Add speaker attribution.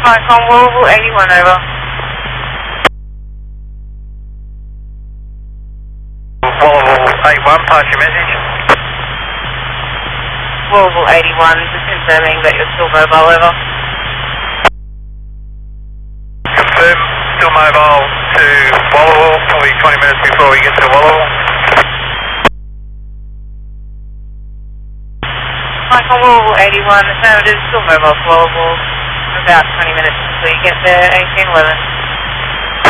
Speaker 1: Icon Wallable 81 over.
Speaker 2: Wallable 81, pass your message.
Speaker 1: Wallable 81, just confirming that you're still mobile over.
Speaker 2: Confirm, still mobile to Wallable, probably 20 minutes before we get to Wallable.
Speaker 1: Icon Wallable 81, affirmative, still mobile to Wallable. About 20 minutes before you get there, 1811.